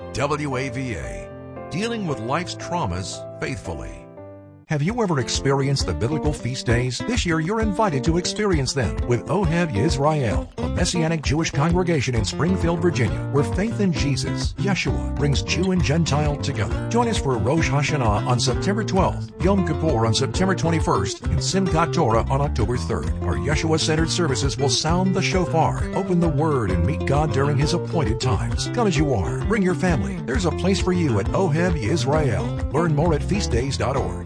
WAVA, dealing with life's traumas faithfully. Have you ever experienced the biblical feast days? This year you're invited to experience them with Ohev Yisrael, a Messianic Jewish congregation in Springfield, Virginia, where faith in Jesus, Yeshua, brings Jew and Gentile together. Join us for Rosh Hashanah on September 12th, Yom Kippur on September 21st, and Simchat Torah on October 3rd. Our Yeshua-centered services will sound the shofar, open the Word, and meet God during His appointed times. Come as you are. Bring your family. There's a place for you at Ohev Yisrael. Learn more at feastdays.org.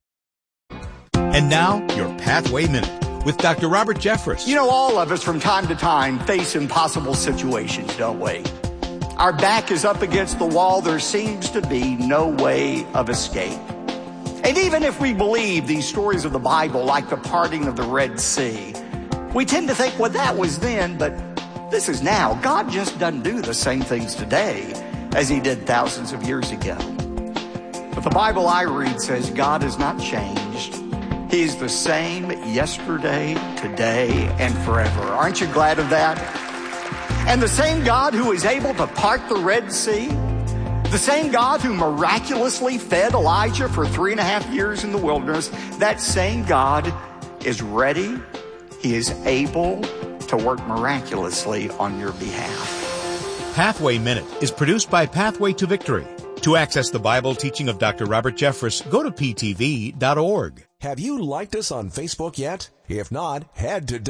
And now, your Pathway Minute with Dr. Robert Jeffress. You know, all of us from time to time face impossible situations, don't we? Our back is up against the wall. There seems to be no way of escape. And even if we believe these stories of the Bible, like the parting of the Red Sea, we tend to think, well, that was then, but this is now. God just doesn't do the same things today as He did thousands of years ago. But the Bible I read says God has not changed. He's the same yesterday, today, and forever. Aren't you glad of that? And the same God who is able to part the Red Sea, the same God who miraculously fed Elijah for 3.5 years in the wilderness, that same God is ready. He is able to work miraculously on your behalf. Pathway Minute is produced by Pathway to Victory. To access the Bible teaching of Dr. Robert Jeffress, go to ptv.org. Have you liked us on Facebook yet? If not, head to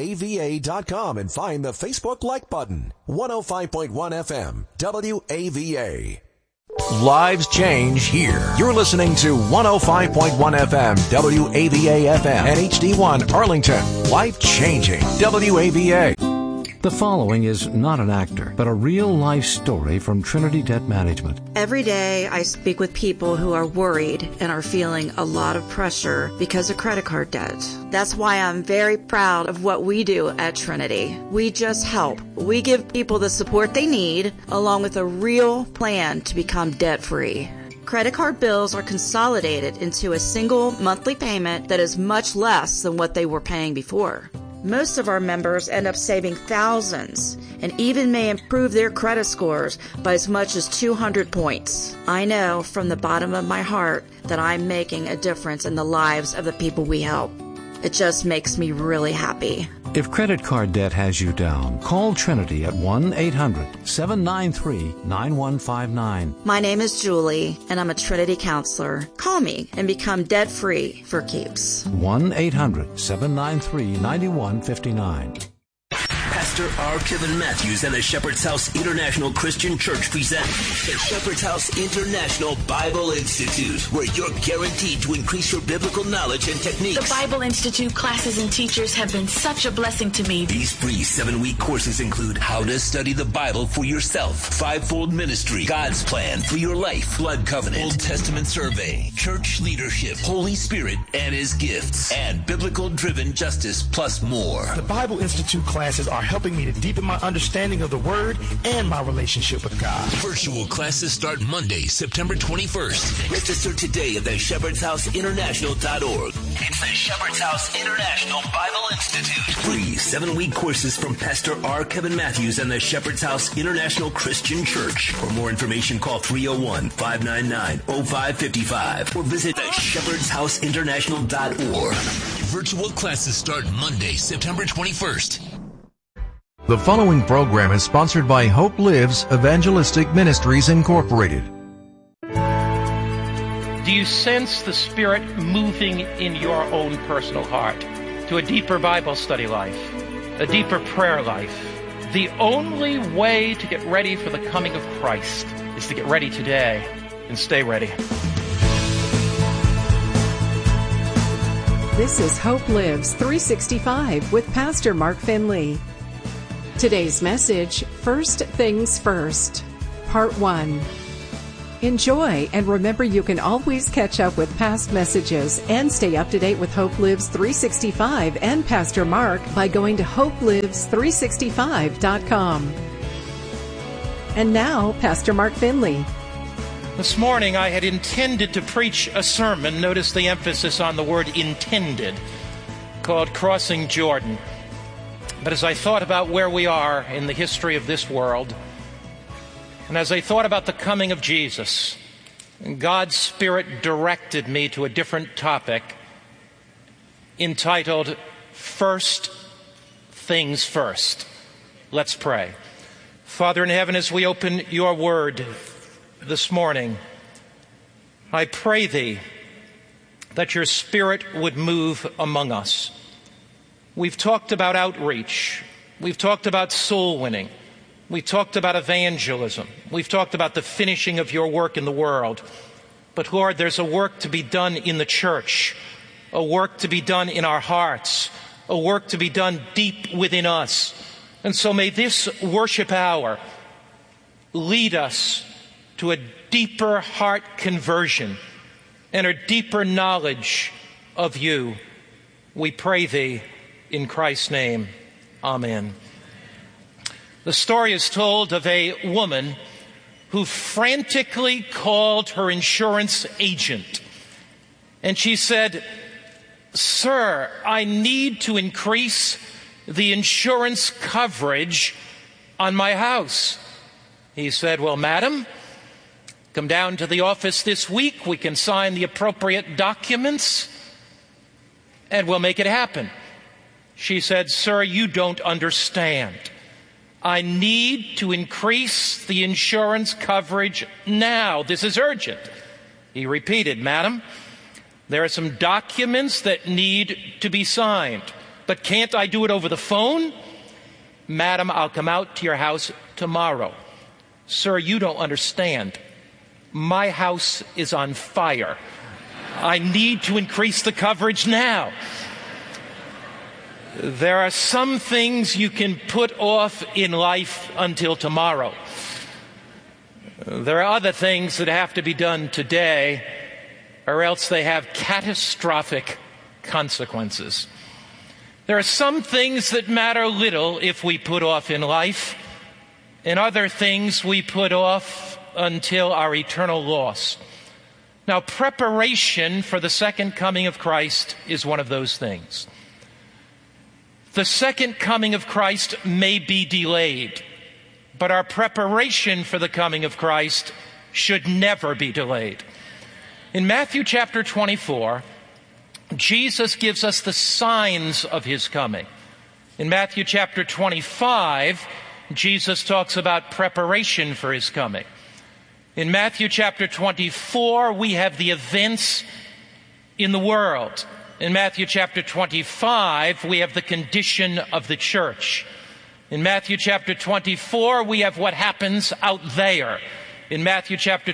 WAVA.com and find the Facebook like button. 105.1 FM, WAVA. Lives change here. You're listening to 105.1 FM, WAVA FM, and HD1 Arlington. Life changing, WAVA. The following is not an actor, but a real-life story from Trinity Debt Management. Every day I speak with people who are worried and are feeling a lot of pressure because of credit card debt. That's why I'm very proud of what we do at Trinity. We just help. We give people the support they need, along with a real plan to become debt-free. Credit card bills are consolidated into a single monthly payment that is much less than what they were paying before. Most of our members end up saving thousands and even may improve their credit scores by as much as 200 points. I know from the bottom of my heart that I'm making a difference in the lives of the people we help. It just makes me really happy. If credit card debt has you down, call Trinity at 1-800-793-9159. My name is Julie, and I'm a Trinity counselor. Call me and become debt-free for keeps. 1-800-793-9159. Pastor R. Kevin Matthews and the Shepherd's House International Christian Church present the Shepherd's House International Bible Institute, where you're guaranteed to increase your biblical knowledge and techniques. The Bible Institute classes and teachers have been such a blessing to me. These free 7-week courses include how to study the Bible for yourself, fivefold ministry, God's plan for your life, blood covenant, Old Testament survey, church leadership, Holy Spirit and His gifts, and biblical-driven justice, plus more. The Bible Institute classes are helping me to deepen my understanding of the Word and my relationship with God. Virtual classes start Monday, September 21st. Register today at theshepherdshouseinternational.org. It's the Shepherd's House International Bible Institute. Free 7-week courses from Pastor R. Kevin Matthews and the Shepherd's House International Christian Church. For more information, call 301-599-0555 or visit theshepherdshouseinternational.org. Virtual classes start Monday, September 21st. The following program is sponsored by Hope Lives Evangelistic Ministries, Incorporated. Do you sense the Spirit moving in your own personal heart to a deeper Bible study life, a deeper prayer life? The only way to get ready for the coming of Christ is to get ready today and stay ready. This is Hope Lives 365 with Pastor Mark Finley. Today's message, First Things First, Part 1. Enjoy, and remember you can always catch up with past messages and stay up to date with Hope Lives 365 and Pastor Mark by going to hopelives365.com. And now, Pastor Mark Finley. This morning I had intended to preach a sermon, notice the emphasis on the word intended, called Crossing Jordan. But as I thought about where we are in the history of this world, And as I thought about the coming of Jesus, God's Spirit directed me to a different topic entitled, First Things First. Let's pray. Father in heaven, as we open your word this morning, I pray thee that your Spirit would move among us. We've talked about outreach. We've talked about soul winning. We've talked about evangelism. We've talked about the finishing of your work in the world. But Lord, there's a work to be done in the church, a work to be done in our hearts, a work to be done deep within us. And so may this worship hour lead us to a deeper heart conversion and a deeper knowledge of you. We pray thee in Christ's name. Amen. The story is told of a woman who frantically called her insurance agent. And she said, "Sir, I need to increase the insurance coverage on my house." He said, "Well, madam, come down to the office this week. We can sign the appropriate documents and we'll make it happen." She said, "Sir, you don't understand. I need to increase the insurance coverage now. This is urgent." He repeated, "Madam, there are some documents that need to be signed, but can't I do it over the phone?" "Madam, I'll come out to your house tomorrow." "Sir, you don't understand. My house is on fire. I need to increase the coverage now." There are some things you can put off in life until tomorrow. There are other things that have to be done today, or else they have catastrophic consequences. There are some things that matter little if we put off in life, and other things we put off until our eternal loss. Now, preparation for the second coming of Christ is one of those things. The second coming of Christ may be delayed, but our preparation for the coming of Christ should never be delayed. In Matthew chapter 24, Jesus gives us the signs of his coming. In Matthew chapter 25, Jesus talks about preparation for his coming. In Matthew chapter 24, we have the events in the world. In Matthew chapter 25, we have the condition of the church. In Matthew chapter 24, we have what happens out there. In Matthew chapter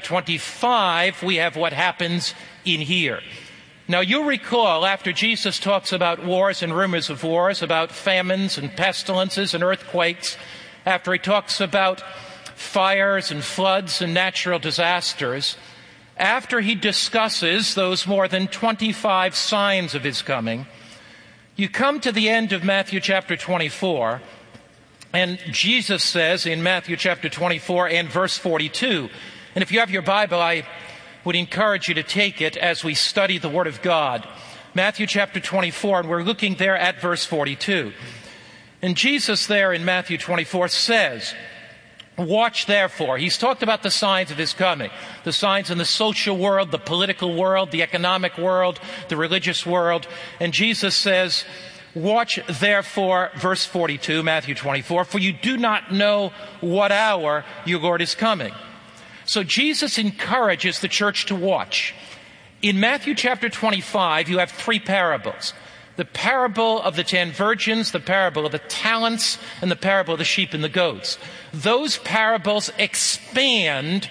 25, we have what happens in here. Now, you'll recall after Jesus talks about wars and rumors of wars, about famines and pestilences and earthquakes, after he talks about fires and floods and natural disasters, after he discusses those more than 25 signs of his coming, you come to the end of Matthew chapter 24, and Jesus says in Matthew chapter 24 and verse 42, and if you have your Bible, I would encourage you to take it as we study the Word of God. Matthew chapter 24, and we're looking there at verse 42. And Jesus there in Matthew 24 says, "Watch therefore." He's talked about the signs of his coming, the signs in the social world, the political world, the economic world, the religious world. And Jesus says, "Watch therefore," verse 42, Matthew 24, "for you do not know what hour your Lord is coming." So Jesus encourages the church to watch. In Matthew chapter 25, you have three parables. The parable of the 10 virgins, the parable of the talents, and the parable of the sheep and the goats. Those parables expand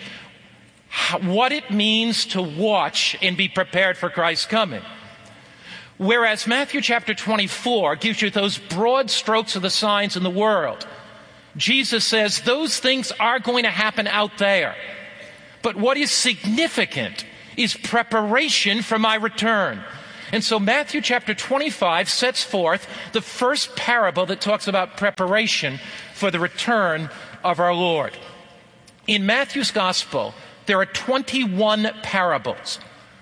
what it means to watch and be prepared for Christ's coming. Whereas Matthew chapter 24 gives you those broad strokes of the signs in the world, Jesus says those things are going to happen out there. But what is significant is preparation for my return. And so Matthew chapter 25 sets forth the first parable that talks about preparation for the return of our Lord. In Matthew's gospel, there are 21 parables.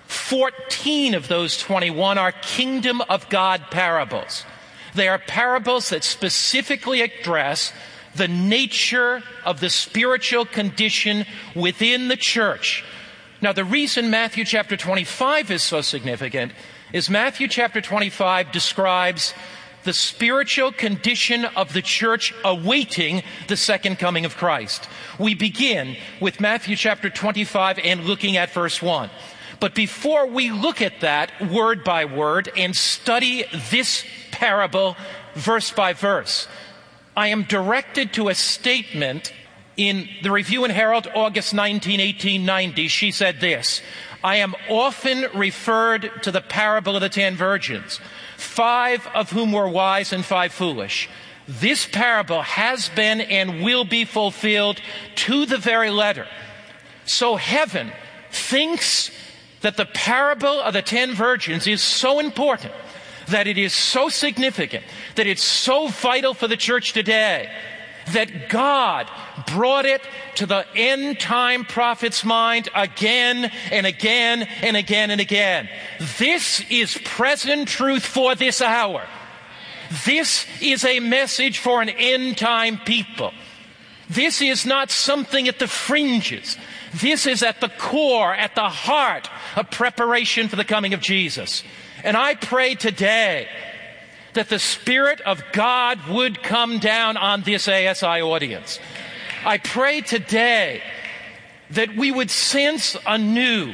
14 of those 21 are kingdom of God parables. They are parables that specifically address the nature of the spiritual condition within the church. Now, the reason Matthew chapter 25 is so significant is Matthew chapter 25 describes the spiritual condition of the church awaiting the second coming of Christ. We begin with Matthew chapter 25 and looking at verse 1. But before we look at that word by word and study this parable verse by verse, I am directed to a statement in the Review and Herald, August 19, 1890. She said this: I am often referred to the parable of the 10 virgins, 5 of whom were wise and 5 foolish. This parable has been and will be fulfilled to the very letter. So heaven thinks that the parable of the 10 virgins is so important, that it is so significant, that it's so vital for the church today, that God brought it to the end time prophet's mind again and again and again and again. This is present truth for this hour. This is a message for an end time people. This is not something at the fringes. This is at the core, at the heart of preparation for the coming of Jesus. And I pray today that the Spirit of God would come down on this ASI audience. I pray today that we would sense anew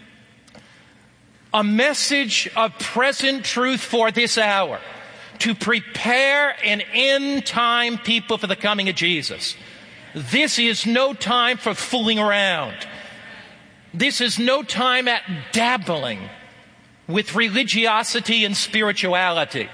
a message of present truth for this hour to prepare an end-time people for the coming of Jesus. This is no time for fooling around. This is no time at dabbling with religiosity and spirituality.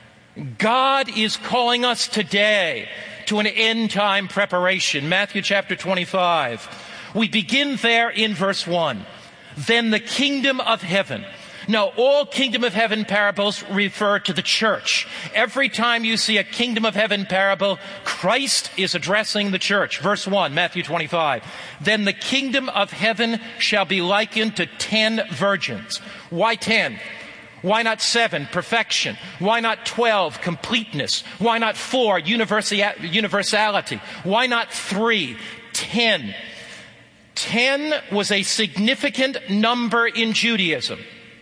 God is calling us today to an end-time preparation. Matthew chapter 25. We begin there in verse 1. Then the kingdom of heaven. Now, all kingdom of heaven parables refer to the church. Every time you see a kingdom of heaven parable, Christ is addressing the church. Verse 1, Matthew 25. Then the kingdom of heaven shall be likened to 10 virgins. Why 10? Why not 7? Perfection. Why not 12? Completeness. Why not 4? Universality. Why not 3? 10. 10 was a significant number in Judaism.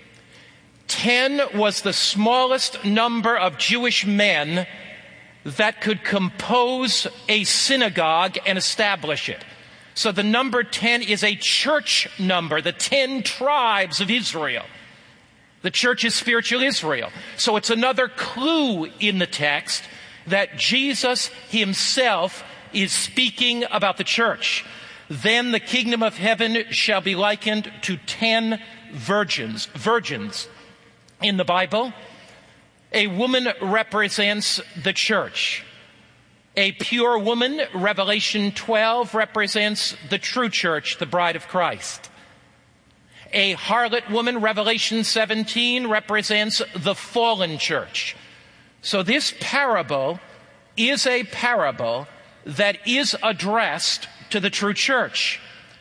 10 was the smallest number of Jewish men that could compose a synagogue and establish it. So the number 10 is a church number, the 10 tribes of Israel. The church is spiritual Israel. So it's another clue in the text that Jesus himself is speaking about the church. Then the kingdom of heaven shall be likened to 10 virgins. Virgins. In the Bible, a woman represents the church. A pure woman, Revelation 12, represents the true church, the bride of Christ. A harlot woman, Revelation 17, represents the fallen church. So this parable is a parable that is addressed to the true church.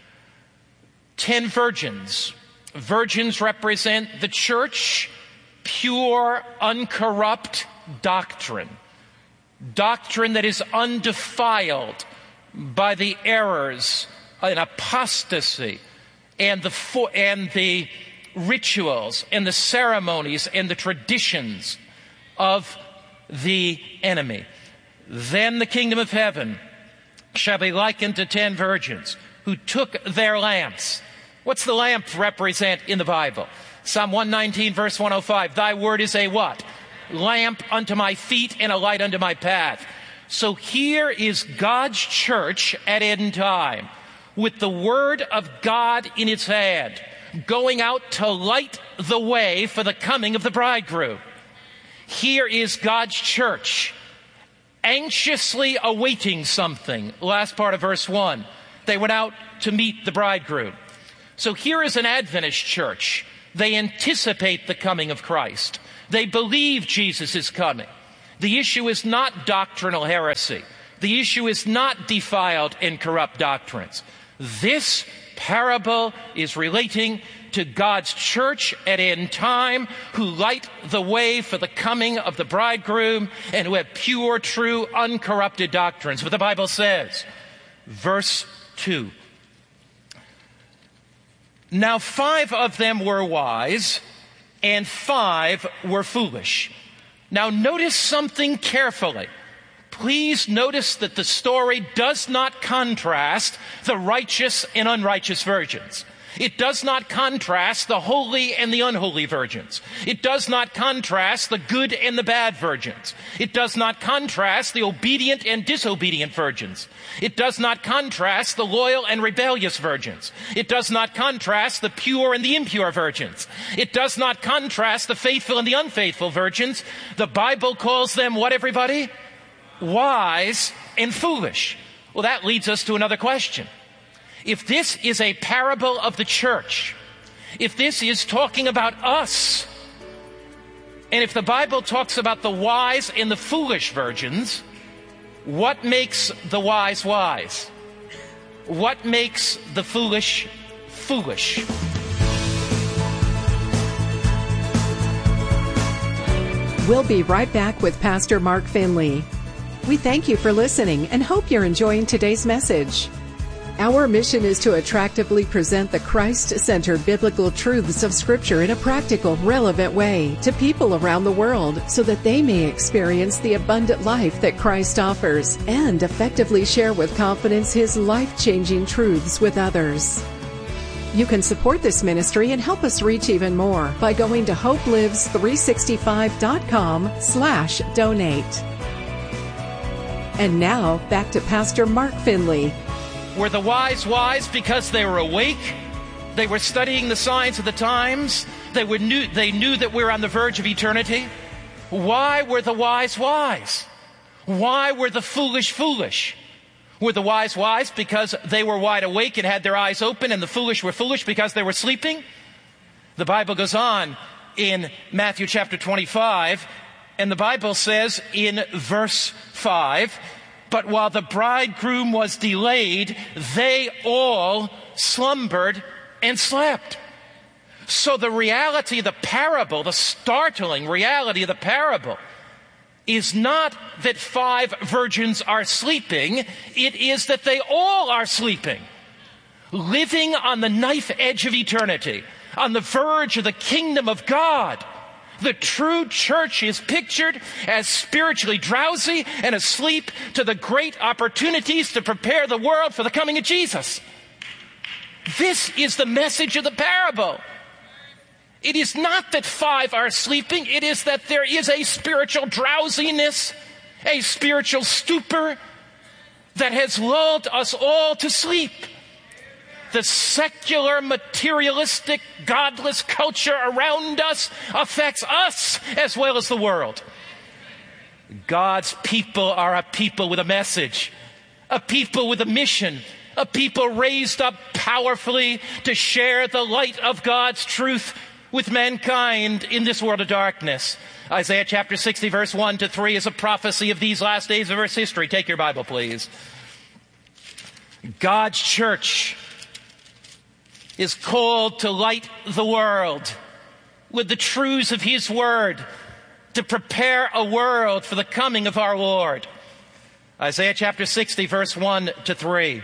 10 virgins. Virgins represent the church, pure, uncorrupt doctrine. Doctrine that is undefiled by the errors and apostasy and the rituals and the ceremonies and the traditions of the enemy. Then the kingdom of heaven shall be likened to 10 virgins who took their lamps. What's the lamp represent in the Bible? Psalm 119 verse 105. Thy word is a what? Lamp unto my feet and a light unto my path. So here is God's church at end time, with the word of God in its hand, going out to light the way for the coming of the bridegroom. Here is God's church, anxiously awaiting something. Last part of verse 1. They went out to meet the bridegroom. So here is an Adventist church. They anticipate the coming of Christ. They believe Jesus is coming. The issue is not doctrinal heresy. The issue is not defiled and corrupt doctrines. This parable is relating to God's church at end time, who light the way for the coming of the bridegroom and who have pure, true, uncorrupted doctrines. What the Bible says, verse 2. Now 5 of them were wise and 5 were foolish. Now notice something carefully. Please notice that the story does not contrast the righteous and unrighteous virgins. It does not contrast the holy and the unholy virgins. It does not contrast the good and the bad virgins. It does not contrast the obedient and disobedient virgins. It does not contrast the loyal and rebellious virgins. It does not contrast the pure and the impure virgins. It does not contrast the faithful and the unfaithful virgins. The Bible calls them what, everybody? Wise and foolish. Well, that leads us to another question. If this is a parable of the church, if this is talking about us, and if the Bible talks about the wise and the foolish virgins, what makes the wise wise? What makes the foolish foolish? We'll be right back with Pastor Mark Finley. We thank you for listening and hope you're enjoying today's message. Our mission is to attractively present the Christ-centered biblical truths of Scripture in a practical, relevant way to people around the world so that they may experience the abundant life that Christ offers and effectively share with confidence His life-changing truths with others. You can support this ministry and help us reach even more by going to hopelives365.com/donate. And now, back to Pastor Mark Finley. Were the wise wise because they were awake? They were studying the signs of the times? They knew that we're on the verge of eternity? Why were the wise wise? Why were the foolish foolish? Were the wise wise because they were wide awake and had their eyes open, and the foolish were foolish because they were sleeping? The Bible goes on in Matthew chapter 25, and the Bible says in verse 5, "But while the bridegroom was delayed, they all slumbered and slept." So the reality of the parable, the startling reality of the parable, is not that 5 virgins are sleeping. It is that they all are sleeping, living on the knife edge of eternity, on the verge of the kingdom of God. The true church is pictured as spiritually drowsy and asleep to the great opportunities to prepare the world for the coming of Jesus. This is the message of the parable. It is not that 5 are sleeping. It is that there is a spiritual drowsiness, a spiritual stupor that has lulled us all to sleep. The secular, materialistic, godless culture around us affects us as well as the world. God's people are a people with a message, a people with a mission, a people raised up powerfully to share the light of God's truth with mankind in this world of darkness. Isaiah chapter 60, verse 1 to 3 is a prophecy of these last days of Earth's history. Take your Bible, please. God's church is called to light the world with the truths of His Word, to prepare a world for the coming of our Lord. Isaiah chapter 60, verse 1 to 3.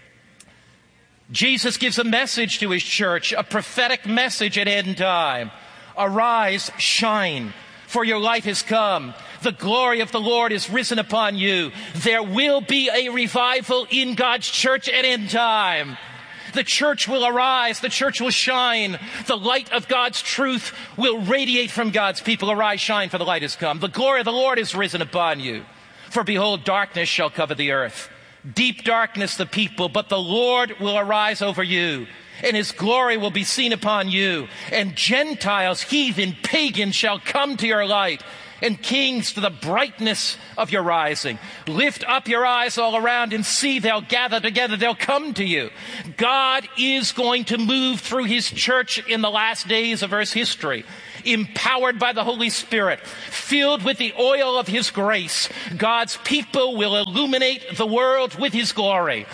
Jesus gives a message to His church, a prophetic message at end time. Arise, shine, for your light has come. The glory of the Lord is risen upon you. There will be a revival in God's church at end time. The church will arise. The church will shine. The light of God's truth will radiate from God's people. Arise, shine, for the light has come. The glory of the Lord is risen upon you. For behold, darkness shall cover the earth. Deep darkness the people, but the Lord will arise over you, and His glory will be seen upon you. And Gentiles, heathen, pagans shall come to your light, and kings to the brightness of your rising. Lift up your eyes all around and see, they'll gather together, they'll come to you. God is going to move through His church in the last days of Earth's history. Empowered by the Holy Spirit, filled with the oil of His grace, God's people will illuminate the world with His glory.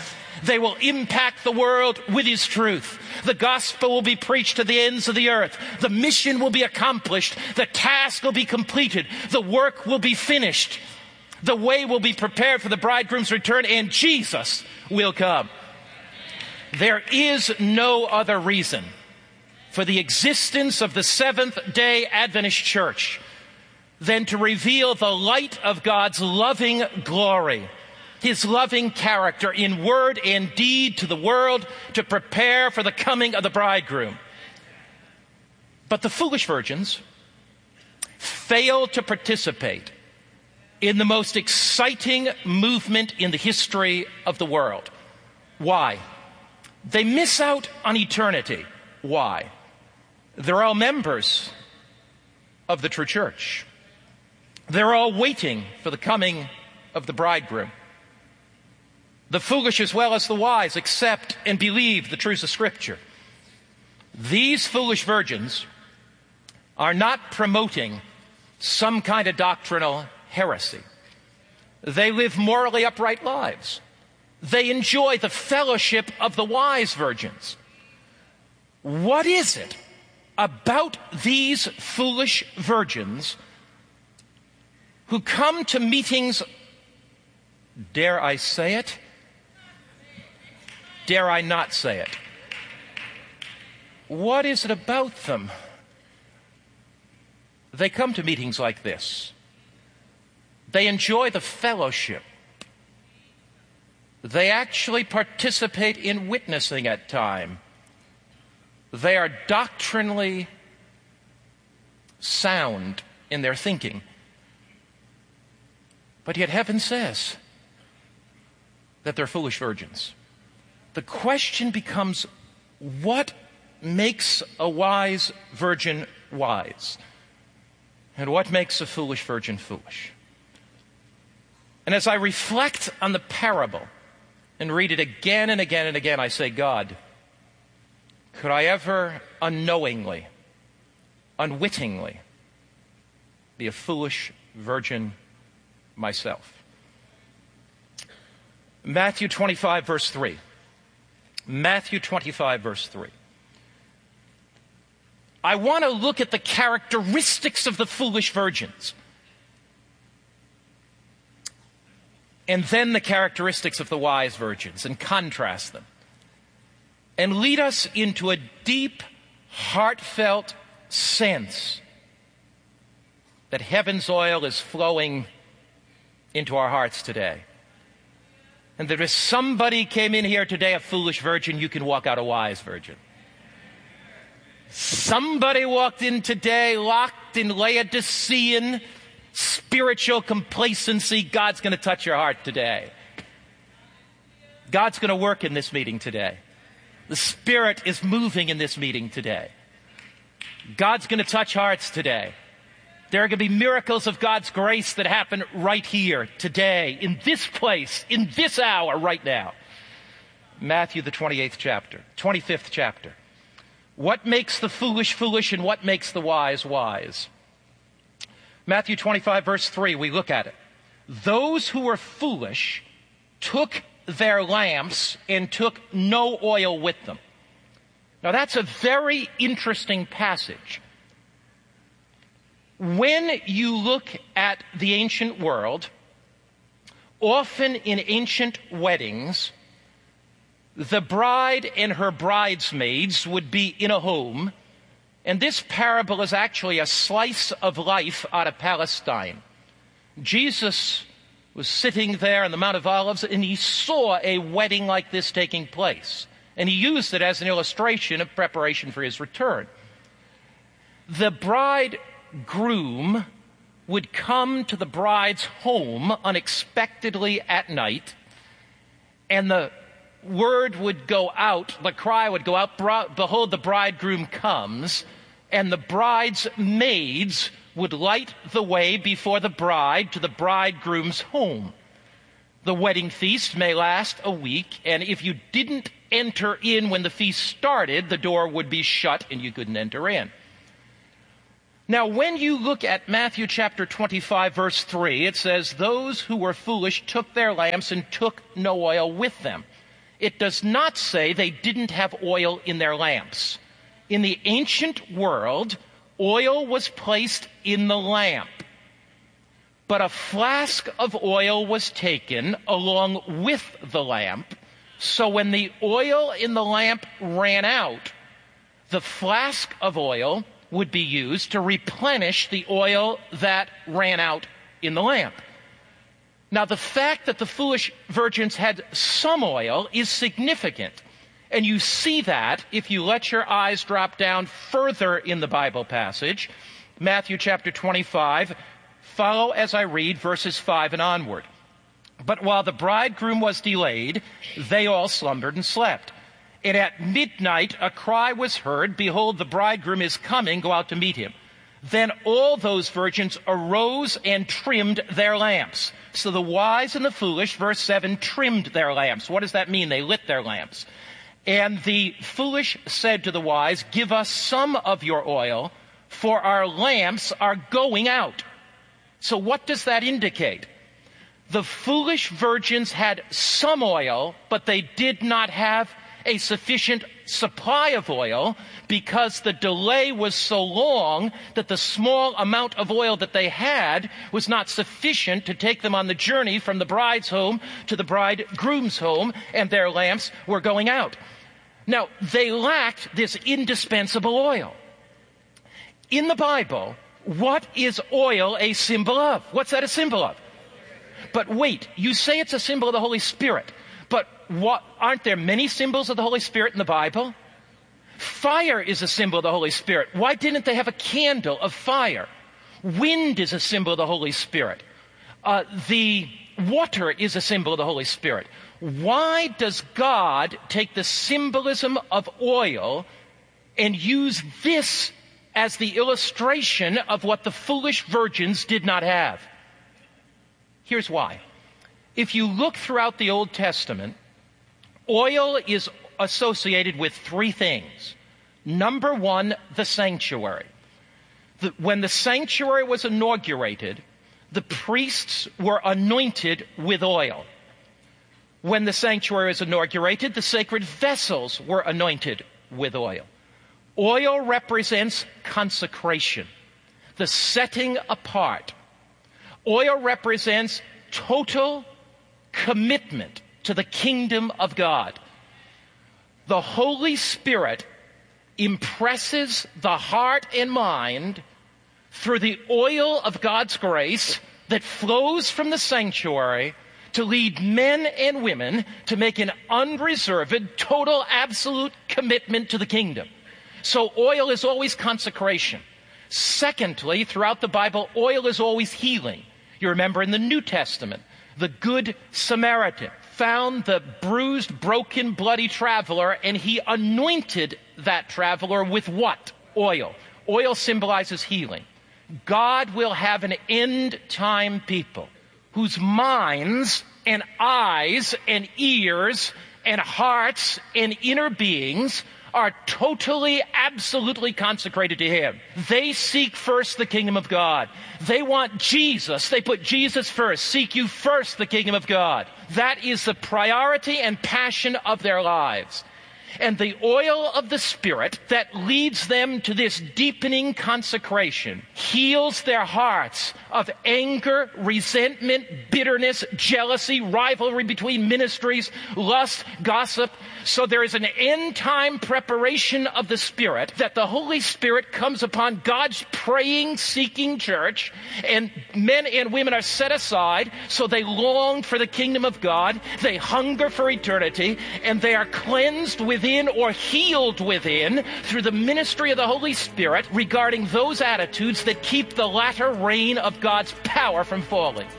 They will impact the world with his truth. The gospel will be preached to the ends of the earth. The mission will be accomplished. The task will be completed. The work will be finished. The way will be prepared for the bridegroom's return, and Jesus will come. There is no other reason for the existence of the Seventh-day Adventist Church than to reveal the light of God's loving glory, his loving character in word and deed to the world, to prepare for the coming of the bridegroom. But the foolish virgins fail to participate in the most exciting movement in the history of the world. Why? They miss out on eternity. Why? They're all members of the true church. They're all waiting for the coming of the bridegroom. The foolish as well as the wise accept and believe the truths of Scripture. These foolish virgins are not promoting some kind of doctrinal heresy. They live morally upright lives. They enjoy the fellowship of the wise virgins. What is it about these foolish virgins who come to meetings, dare I say it? Dare I not say it? What is it about them? They come to meetings like this. They enjoy the fellowship. They actually participate in witnessing at times. They are doctrinally sound in their thinking. But yet heaven says that they're foolish virgins. The question becomes, what makes a wise virgin wise? And what makes a foolish virgin foolish? And as I reflect on the parable and read it again and again and again, I say, God, could I ever unknowingly, unwittingly be a foolish virgin myself? Matthew 25, verse 3. Matthew 25, verse 3. I want to look at the characteristics of the foolish virgins, and then the characteristics of the wise virgins, and contrast them, and lead us into a deep, heartfelt sense that heaven's oil is flowing into our hearts today. And that if somebody came in here today a foolish virgin, you can walk out a wise virgin. Somebody walked in today locked in Laodicean spiritual complacency, God's going to touch your heart today. God's going to work in this meeting today. The Spirit is moving in this meeting today. God's going to touch hearts today. There are going to be miracles of God's grace that happen right here, today, in this place, in this hour, right now. Matthew, the 25th chapter. What makes the foolish foolish and what makes the wise wise? Matthew 25, verse 3, we look at it. Those who were foolish took their lamps and took no oil with them. Now that's a very interesting passage. When you look at the ancient world, often in ancient weddings, the bride and her bridesmaids would be in a home, and this parable is actually a slice of life out of Palestine. Jesus was sitting there on the Mount of Olives, and he saw a wedding like this taking place, and he used it as an illustration of preparation for his return. The bridegroom would come to the bride's home unexpectedly at night, and the word would go out, the cry would go out, behold, the bridegroom comes, and the bride's maids would light the way before the bride to the bridegroom's home. The wedding feast may last a week, and if you didn't enter in when the feast started, the door would be shut and you couldn't enter in. Now, when you look at Matthew chapter 25, verse 3, it says, those who were foolish took their lamps and took no oil with them. It does not say they didn't have oil in their lamps. In the ancient world, oil was placed in the lamp. But a flask of oil was taken along with the lamp, so when the oil in the lamp ran out, the flask of oil would be used to replenish the oil that ran out in the lamp. Now, the fact that the foolish virgins had some oil is significant. And you see that if you let your eyes drop down further in the Bible passage, Matthew chapter 25, follow as I read verses 5 and onward. But while the bridegroom was delayed, they all slumbered and slept. And at midnight a cry was heard, behold, the bridegroom is coming, go out to meet him. Then all those virgins arose and trimmed their lamps. So the wise and the foolish, verse 7, trimmed their lamps. What does that mean? They lit their lamps. And the foolish said to the wise, give us some of your oil, for our lamps are going out. So what does that indicate? The foolish virgins had some oil, but they did not have a sufficient supply of oil because the delay was so long that the small amount of oil that they had was not sufficient to take them on the journey from the bride's home to the bridegroom's home, and their lamps were going out. Now, they lacked this indispensable oil. In the Bible, what is oil a symbol of? What's that a symbol of? But wait, you say it's a symbol of the Holy Spirit. But aren't there many symbols of the Holy Spirit in the Bible? Fire is a symbol of the Holy Spirit. Why didn't they have a candle of fire? Wind is a symbol of the Holy Spirit. The water is a symbol of the Holy Spirit. Why does God take the symbolism of oil and use this as the illustration of what the foolish virgins did not have? Here's why. If you look throughout the Old Testament, oil is associated with three things. Number one, the sanctuary. When the sanctuary was inaugurated, the priests were anointed with oil. When the sanctuary was inaugurated, the sacred vessels were anointed with oil. Oil represents consecration, the setting apart. Oil represents total commitment to the kingdom of God. The Holy Spirit impresses the heart and mind through the oil of God's grace that flows from the sanctuary to lead men and women to make an unreserved, total, absolute commitment to the kingdom. So oil is always consecration. Secondly, throughout the Bible, oil is always healing. You remember in the New Testament, the Good Samaritan found the bruised, broken, bloody traveler, and he anointed that traveler with what? Oil. Oil symbolizes healing. God will have an end-time people whose minds and eyes and ears and hearts and inner beings are totally, absolutely consecrated to Him. They seek first the kingdom of God. They want Jesus. They put Jesus first. Seek you first the kingdom of God. That is the priority and passion of their lives. And the oil of the Spirit that leads them to this deepening consecration heals their hearts of anger, resentment, bitterness, jealousy, rivalry between ministries, lust, gossip. So there is an end-time preparation of the Spirit that the Holy Spirit comes upon God's praying, seeking church, and men and women are set aside so they long for the kingdom of God, they hunger for eternity, and they are cleansed within or healed within through the ministry of the Holy Spirit regarding those attitudes that keep the latter rain of God's power from falling.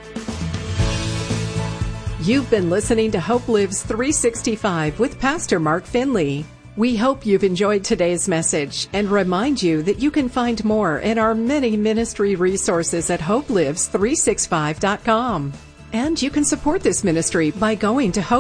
You've been listening to Hope Lives 365 with Pastor Mark Finley. We hope you've enjoyed today's message and remind you that you can find more in our many ministry resources at hopelives365.com. And you can support this ministry by going to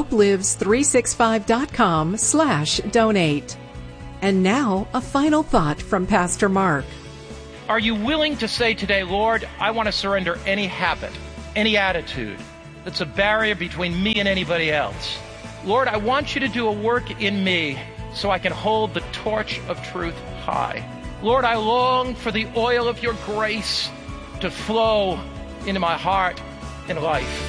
hopelives365.com/donate. And now, a final thought from Pastor Mark. Are you willing to say today, Lord, I want to surrender any habit, any attitude that's a barrier between me and anybody else? Lord, I want you to do a work in me so I can hold the torch of truth high. Lord, I long for the oil of your grace to flow into my heart and life.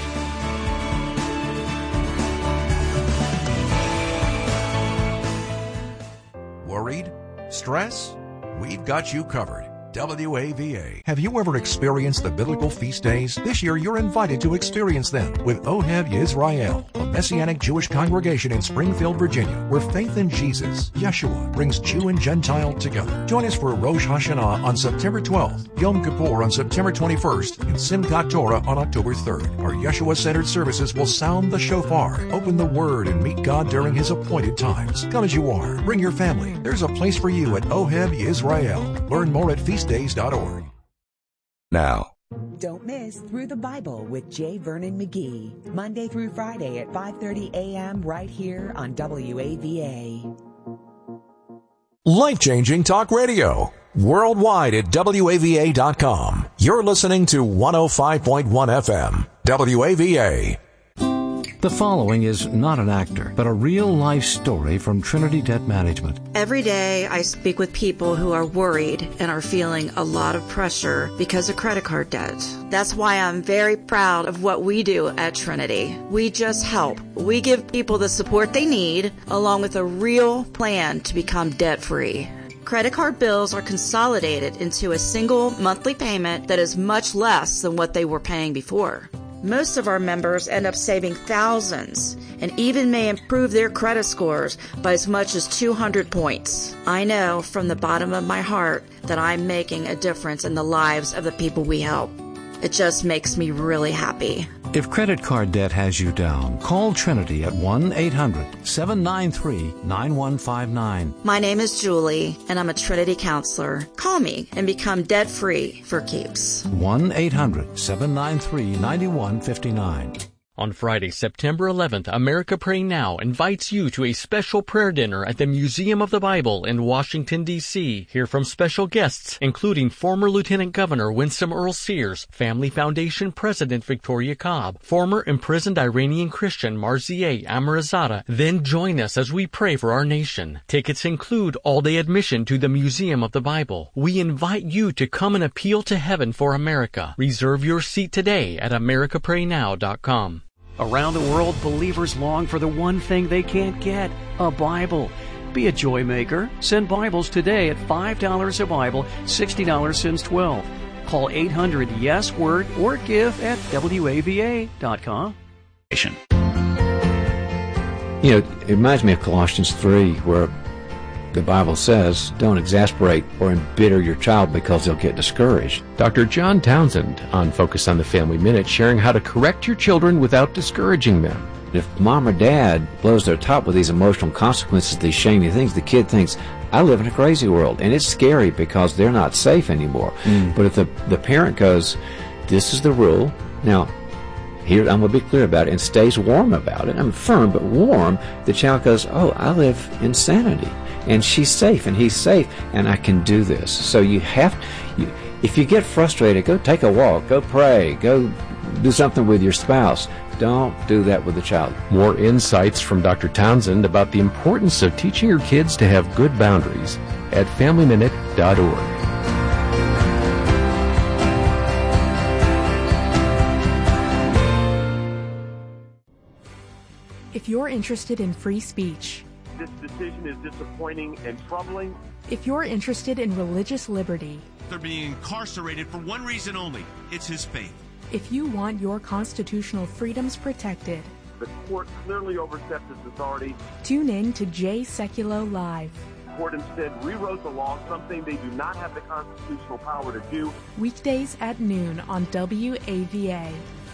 Worried? Stress? We've got you covered. WAVA. Have you ever experienced the biblical feast days? This year you're invited to experience them with Ohev Yisrael, a Messianic Jewish congregation in Springfield, Virginia, where faith in Jesus, Yeshua, brings Jew and Gentile together. Join us for Rosh Hashanah on September 12th, Yom Kippur on September 21st, and Simchat Torah on October 3rd. Our Yeshua-centered services will sound the shofar, open the Word, and meet God during His appointed times. Come as you are. Bring your family. There's a place for you at Ohev Yisrael. Learn more at feastdays.org. Now, don't miss Through the Bible with J. Vernon McGee, Monday through Friday at 5:30 a.m. right here on WAVA. Life-changing talk radio. Worldwide at WAVA.com. You're listening to 105.1 FM. WAVA. The following is not an actor, but a real-life story from Trinity Debt Management. Every day I speak with people who are worried and are feeling a lot of pressure because of credit card debt. That's why I'm very proud of what we do at Trinity. We just help. We give people the support they need, along with a real plan to become debt-free. Credit card bills are consolidated into a single monthly payment that is much less than what they were paying before. Most of our members end up saving thousands and even may improve their credit scores by as much as 200 points. I know from the bottom of my heart that I'm making a difference in the lives of the people we help. It just makes me really happy. If credit card debt has you down, call Trinity at 1-800-793-9159. My name is Julie, and I'm a Trinity counselor. Call me and become debt-free for keeps. 1-800-793-9159. On Friday, September 11th, America Pray Now invites you to a special prayer dinner at the Museum of the Bible in Washington, D.C. Hear from special guests, including former Lieutenant Governor Winsome Earl Sears, Family Foundation President Victoria Cobb, former imprisoned Iranian Christian Marzieh Amirzadeh. Then join us as we pray for our nation. Tickets include all-day admission to the Museum of the Bible. We invite you to come and appeal to heaven for America. Reserve your seat today at americapraynow.com. Around the world, believers long for the one thing they can't get, a Bible. Be a joy maker. Send Bibles today at $5 a Bible, $60 since 12. Call 800-YES-WORD or give at WAVA.com. You know, it reminds me of Colossians 3, where the Bible says, don't exasperate or embitter your child because they'll get discouraged. Dr. John Townsend on Focus on the Family Minute, sharing how to correct your children without discouraging them. If mom or dad blows their top with these emotional consequences, these shaming things, the kid thinks, I live in a crazy world. And it's scary because they're not safe anymore. But if the parent goes, this is the rule. Now, here I'm going to be clear about it, and stays warm about it. I'm firm but warm. The child goes, oh, I live in sanity. And she's safe, and he's safe, and I can do this. So if you get frustrated, go take a walk, go pray, go do something with your spouse. Don't do that with the child. More insights from Dr. Townsend about the importance of teaching your kids to have good boundaries at FamilyMinute.org. If you're interested in free speech, this decision is disappointing and troubling. If you're interested in religious liberty, they're being incarcerated for one reason only. It's his faith. If you want your constitutional freedoms protected, the court clearly overstepped its authority. Tune in to Jay Sekulow Live. The court instead rewrote the law, something they do not have the constitutional power to do. Weekdays at noon on WAVA.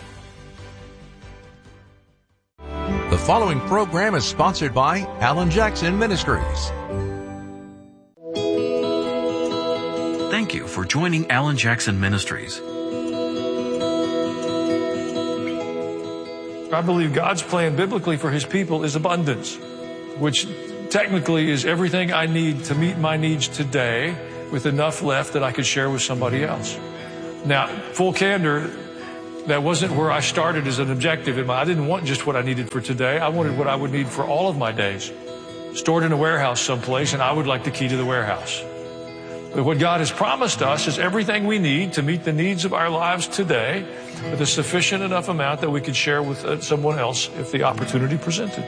The following program is sponsored by Alan Jackson Ministries. Thank you for joining Alan Jackson Ministries. I believe God's plan biblically for His people is abundance, which technically is everything I need to meet my needs today with enough left that I could share with somebody else. Now, full candor, That wasn't where I started as an objective. I didn't want just what I needed for today. I wanted what I would need for all of my days. Stored in a warehouse someplace, and I would like the key to the warehouse. But what God has promised us is everything we need to meet the needs of our lives today with a sufficient enough amount that we could share with someone else if the opportunity presented.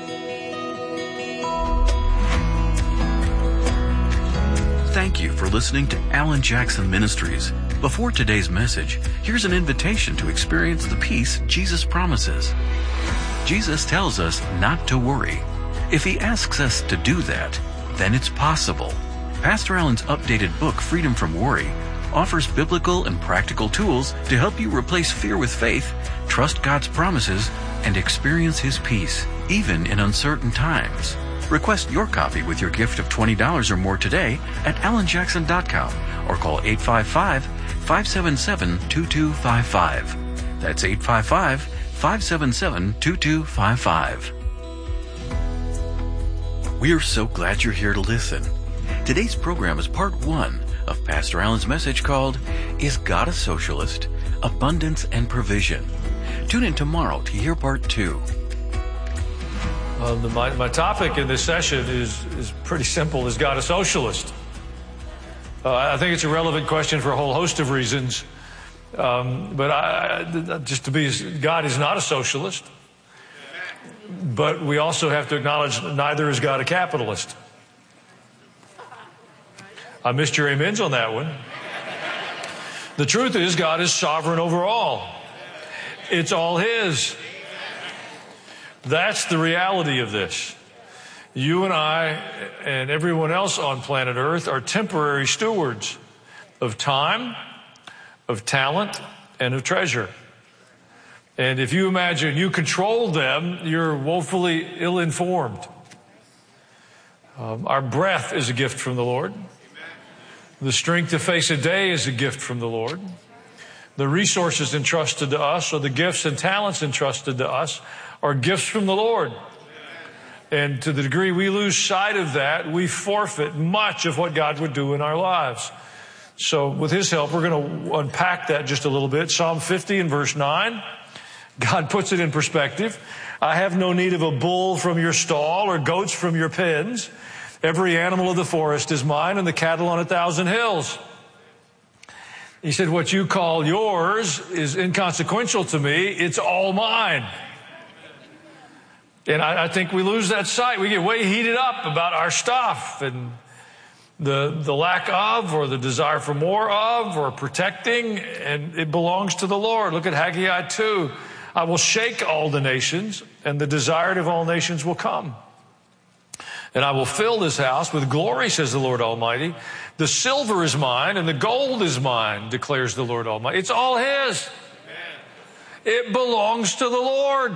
Thank you for listening to Alan Jackson Ministries. Before today's message, here's an invitation to experience the peace Jesus promises. Jesus tells us not to worry. If He asks us to do that, then it's possible. Pastor Alan's updated book, Freedom from Worry, offers biblical and practical tools to help you replace fear with faith, trust God's promises, and experience His peace, even in uncertain times. Request your copy with your gift of $20 or more today at alanjackson.com or call 855-577-2255. That's 855-577-2255. We are so glad you're here to listen. Today's program is part 1 of Pastor Alan's message called, Is God a Socialist? Abundance and Provision. Tune in tomorrow to hear part 2. My topic in this session is pretty simple. Is God a socialist? I think it's a relevant question for a whole host of reasons. God is not a socialist. But we also have to acknowledge neither is God a capitalist. I missed your amens on that one. The truth is God is sovereign over all. It's all His. That's the reality of this. You and I and everyone else on planet Earth are temporary stewards of time, of talent, and of treasure. And if you imagine you control them, you're woefully ill-informed. Our breath is a gift from the Lord. The strength to face a day is a gift from the Lord. The resources entrusted to us, or the gifts and talents entrusted to us, are gifts from the Lord. And to the degree we lose sight of that, we forfeit much of what God would do in our lives. So with His help, we're going to unpack that just a little bit. Psalm 50 and verse 9, God puts it in perspective. I have no need of a bull from your stall or goats from your pens. Every animal of the forest is mine and the cattle on 1,000 hills. He said, what you call yours is inconsequential to me. It's all mine. And I think we lose that sight. We get way heated up about our stuff and the lack of, or the desire for more of, or protecting, and it belongs to the Lord. Look at Haggai 2. I will shake all the nations, and the desired of all nations will come. And I will fill this house with glory, says the Lord Almighty. The silver is mine, and the gold is mine, declares the Lord Almighty. It's all His. It belongs to the Lord.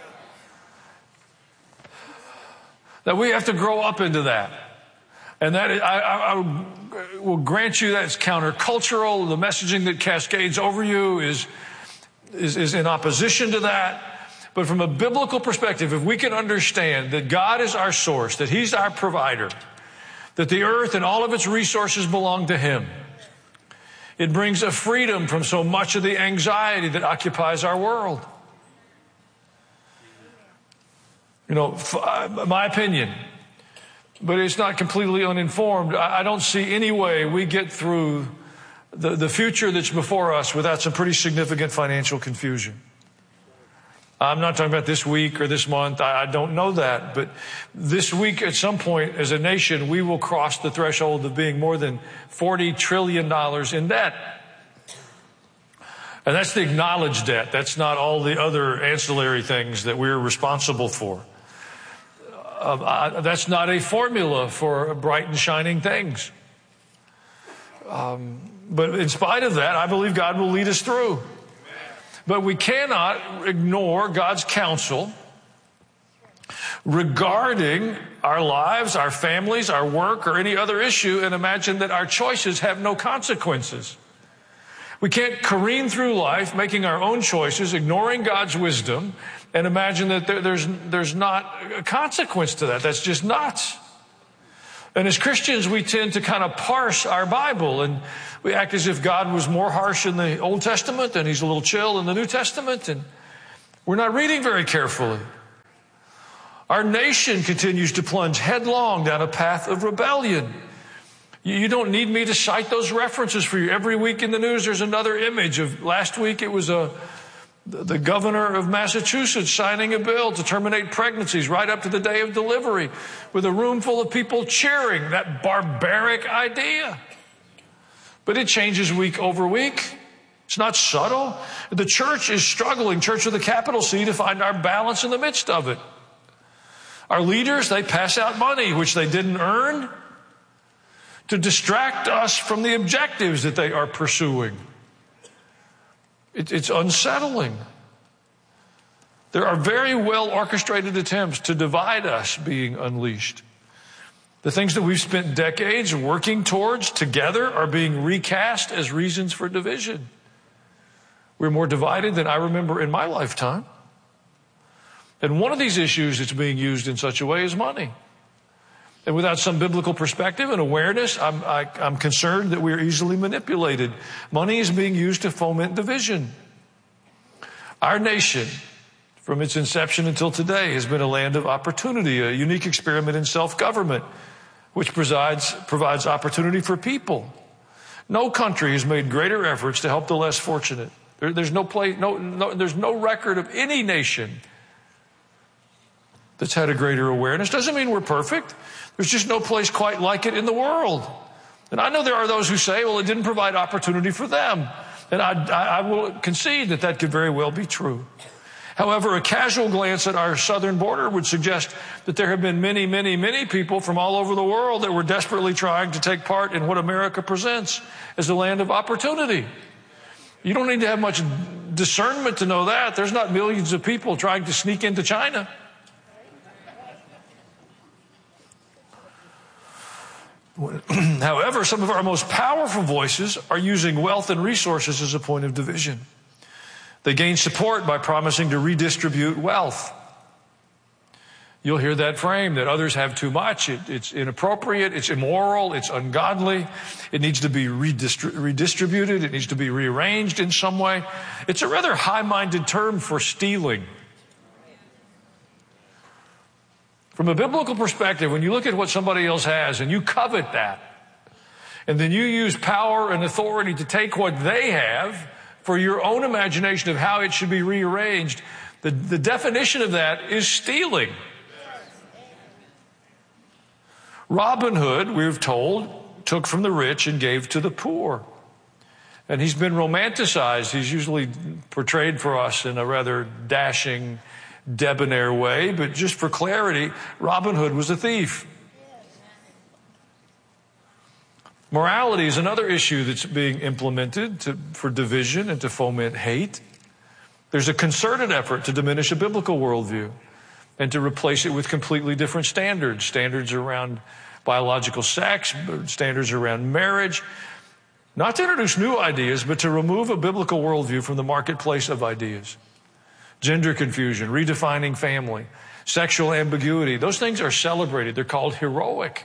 That we have to grow up into that. And that I will grant you that's countercultural. The messaging that cascades over you is in opposition to that. But from a biblical perspective, if we can understand that God is our source, that He's our provider, that the earth and all of its resources belong to Him, it brings a freedom from so much of the anxiety that occupies our world. You know, my opinion, but it's not completely uninformed. I don't see any way we get through the future that's before us without some pretty significant financial confusion. I'm not talking about this week or this month. I don't know that. But this week, at some point, as a nation, we will cross the threshold of being more than $40 trillion in debt. And that's the acknowledged debt. That's not all the other ancillary things that we're responsible for. That's not a formula for bright and shining things. But in spite of that, I believe God will lead us through. But we cannot ignore God's counsel regarding our lives, our families, our work, or any other issue and imagine that our choices have no consequences. We can't careen through life making our own choices, ignoring God's wisdom, and imagine that there's not a consequence to that. That's just nuts. And as Christians, we tend to kind of parse our Bible, and we act as if God was more harsh in the Old Testament and he's a little chill in the New Testament, and we're not reading very carefully. Our nation continues to plunge headlong down a path of rebellion. You don't need me to cite those references for you. Every week in the news, there's another image of, last week it was the governor of Massachusetts signing a bill to terminate pregnancies right up to the day of delivery with a room full of people cheering that barbaric idea. But it changes week over week. It's not subtle. The church is struggling, church with a capital C, to find our balance in the midst of it. Our leaders, they pass out money which they didn't earn to distract us from the objectives that they are pursuing. It's unsettling. There are very well orchestrated attempts to divide us being unleashed. The things that we've spent decades working towards together are being recast as reasons for division. We're more divided than I remember in my lifetime. And one of these issues that's being used in such a way is money. And without some biblical perspective and awareness, I'm concerned that we're easily manipulated. Money is being used to foment division. Our nation, from its inception until today, has been a land of opportunity, a unique experiment in self-government, which provides opportunity for people. No country has made greater efforts to help the less fortunate. There's no record of any nation that's had a greater awareness. Doesn't mean we're perfect. There's just no place quite like it in the world. And I know there are those who say, well, it didn't provide opportunity for them. And I will concede that could very well be true. However, a casual glance at our southern border would suggest that there have been many, many, many people from all over the world that were desperately trying to take part in what America presents as a land of opportunity. You don't need to have much discernment to know that. There's not millions of people trying to sneak into China. However, some of our most powerful voices are using wealth and resources as a point of division. They gain support by promising to redistribute wealth. You'll hear that frame that others have too much. It's inappropriate. It's immoral. It's ungodly. It needs to be redistributed. It needs to be rearranged in some way. It's a rather high-minded term for stealing. From a biblical perspective, when you look at what somebody else has and you covet that, and then you use power and authority to take what they have for your own imagination of how it should be rearranged, the definition of that is stealing. Robin Hood, we're told, took from the rich and gave to the poor. And he's been romanticized. He's usually portrayed for us in a rather dashing, debonair way, but just for clarity, Robin Hood was a thief. Morality is another issue that's being implemented for division and to foment hate. There's a concerted effort to diminish a biblical worldview and to replace it with completely different standards. Standards around biological sex, standards around marriage. Not to introduce new ideas, but to remove a biblical worldview from the marketplace of ideas. Gender confusion, redefining family, sexual ambiguity. Those things are celebrated. They're called heroic.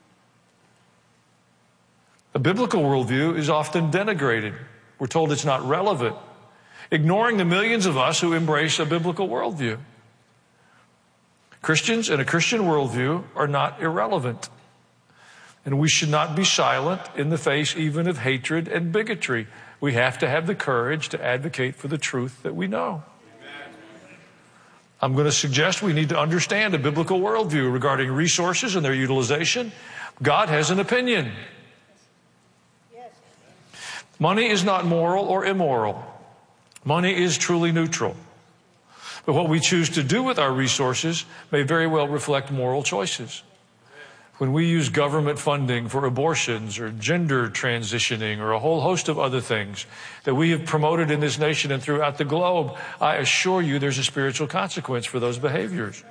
A biblical worldview is often denigrated. We're told it's not relevant, ignoring the millions of us who embrace a biblical worldview. Christians and a Christian worldview are not irrelevant. And we should not be silent in the face even of hatred and bigotry. We have to have the courage to advocate for the truth that we know. I'm going to suggest we need to understand a biblical worldview regarding resources and their utilization. God has an opinion. Money is not moral or immoral. Money is truly neutral. But what we choose to do with our resources may very well reflect moral choices. When we use government funding for abortions or gender transitioning or a whole host of other things that we have promoted in this nation and throughout the globe, I assure you there's a spiritual consequence for those behaviors.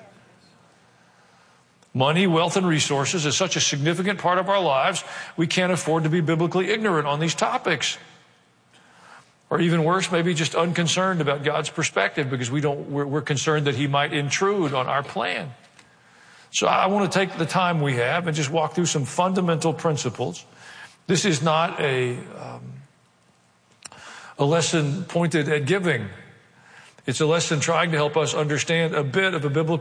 Money, wealth, and resources is such a significant part of our lives, we can't afford to be biblically ignorant on these topics. Or even worse, maybe just unconcerned about God's perspective because we're concerned that He might intrude on our plan. So I want to take the time we have and just walk through some fundamental principles. This is not a lesson pointed at giving. It's a lesson trying to help us understand a bit of a biblical